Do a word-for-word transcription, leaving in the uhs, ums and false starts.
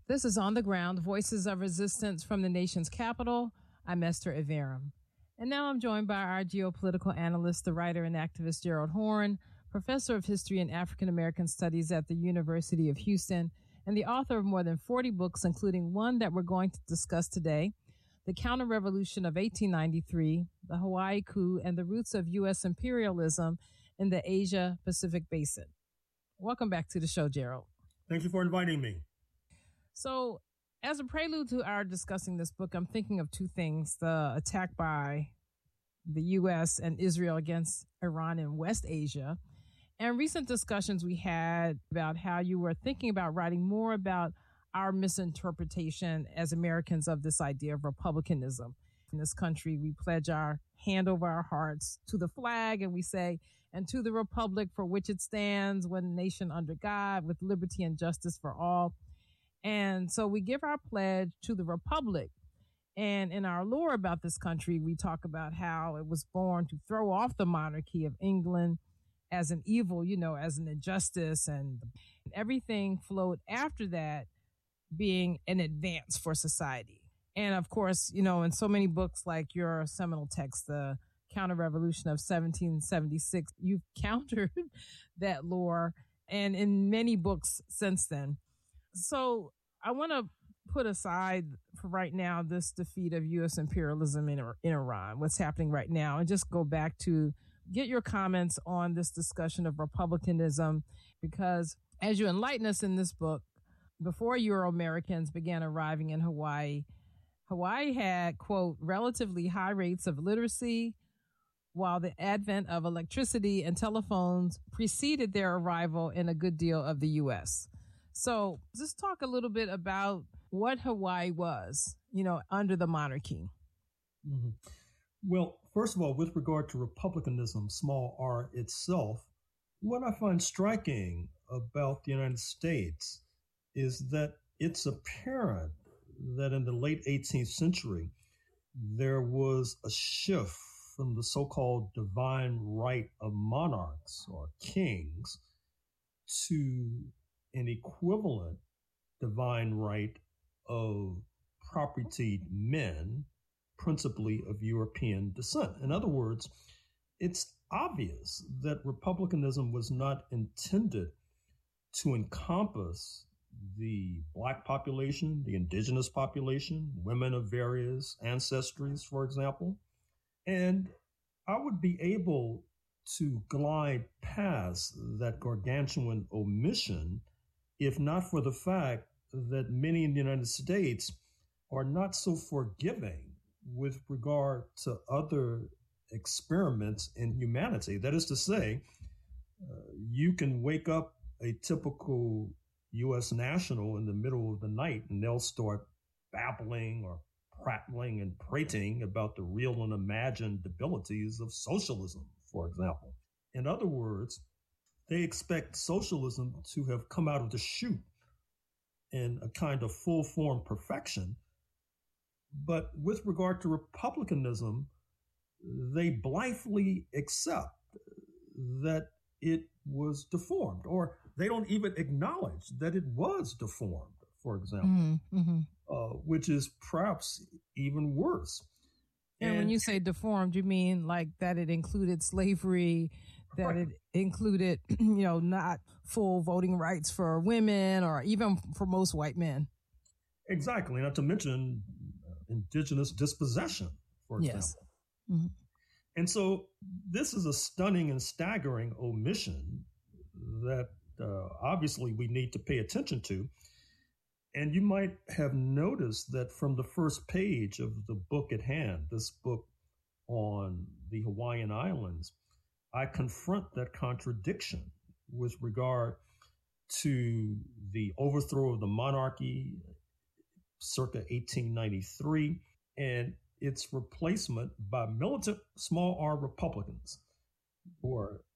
This is On the Ground, Voices of Resistance from the Nation's Capital. I'm Esther Iverem. And now I'm joined by our geopolitical analyst, the writer and activist Gerald Horne, professor of history and African American studies at the University of Houston, and the author of more than forty books, including one that we're going to discuss today, The Counter-Revolution of eighteen ninety-three, the Hawaii Coup, and the Roots of U S Imperialism in the Asia-Pacific Basin. Welcome back to the show, Gerald. Thank you for inviting me. So, as a prelude to our discussing this book, I'm thinking of two things: the attack by the U S and Israel against Iran in West Asia, and recent discussions we had about how you were thinking about writing more about our misinterpretation as Americans of this idea of republicanism. In this country, we pledge our hand over our hearts to the flag, and we say, and to the republic for which it stands, one nation under God, with liberty and justice for all. And so we give our pledge to the republic. And in our lore about this country, we talk about how it was born to throw off the monarchy of England as an evil, you know, as an injustice, and everything flowed after that being an advance for society. And of course, you know, in so many books like your seminal text, The Counter-Revolution of seventeen seventy-six, you've countered that lore, and in many books since then. So I want to put aside for right now this defeat of U S imperialism in, in Iran, what's happening right now, and just go back to get your comments on this discussion of republicanism, because as you enlighten us in this book, before Euro-Americans began arriving in Hawaii, Hawaii had, quote, relatively high rates of literacy, while the advent of electricity and telephones preceded their arrival in a good deal of the U S. So just talk a little bit about what Hawaii was, you know, under the monarchy. Mm-hmm. Well, first of all, with regard to republicanism, small r itself, what I find striking about the United States is that it's apparent that in the late eighteenth century, there was a shift from the so-called divine right of monarchs or kings to an equivalent divine right of propertied men, principally of European descent. In other words, it's obvious that republicanism was not intended to encompass the Black population, the indigenous population, women of various ancestries, for example. And I would be able to glide past that gargantuan omission if not for the fact that many in the United States are not so forgiving with regard to other experiments in humanity. That is to say, uh, you can wake up a typical U S national in the middle of the night and they'll start babbling or prattling and prating about the real and imagined abilities of socialism, for example. In other words, they expect socialism to have come out of the chute in a kind of full-form perfection. But with regard to republicanism, they blithely accept that it was deformed, or they don't even acknowledge that it was deformed, for example, mm-hmm, mm-hmm. Uh, which is perhaps even worse. And, and when you say deformed, you mean like that it included slavery, that right. it included, you know, not full voting rights for women or even for most white men. Exactly. Not to mention uh, indigenous dispossession, for example. Yes. Mm-hmm. And so this is a stunning and staggering omission that uh, obviously we need to pay attention to. And you might have noticed that from the first page of the book at hand, this book on the Hawaiian Islands, I confront that contradiction with regard to the overthrow of the monarchy circa eighteen ninety-three and its replacement by militant small R Republicans who are